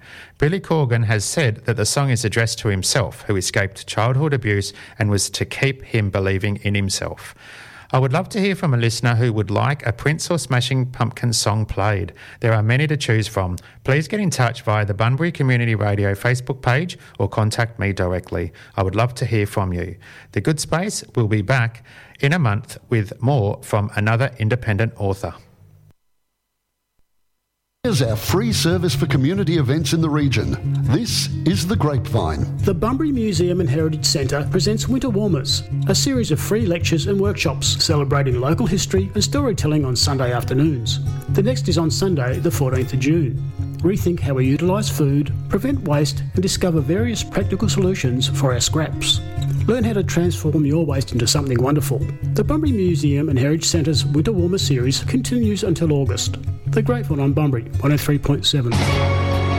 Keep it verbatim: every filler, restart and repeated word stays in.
Billy Corgan has said that the song is addressed to himself, who escaped childhood abuse and was to keep him believing in himself. I would love to hear from a listener who would like a Prince or Smashing Pumpkins song played. There are many to choose from. Please get in touch via the Bunbury Community Radio Facebook page or contact me directly. I would love to hear from you. The Good Space will be back in a month with more from another independent author. Here's our free service for community events in the region. This is The Grapevine. The Bunbury Museum and Heritage Centre presents Winter Warmers, a series of free lectures and workshops celebrating local history and storytelling on Sunday afternoons. The next is on Sunday, the fourteenth of June. Rethink how we utilise food, prevent waste and discover various practical solutions for our scraps. Learn how to transform your waste into something wonderful. The Bunbury Museum and Heritage Centre's Winter Warmer series continues until August. The Grapevine on Bunbury, one oh three point seven.